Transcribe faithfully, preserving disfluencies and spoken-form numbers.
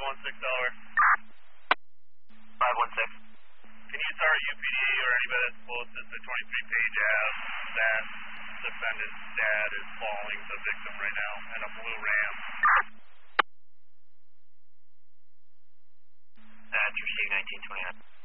one six over. five one six. Can you tell our U P D or anybody that's closest to twenty-three Page Ave that defendant's dad is following the victim right now in a blue Ram? That's received nineteen twenty-nine.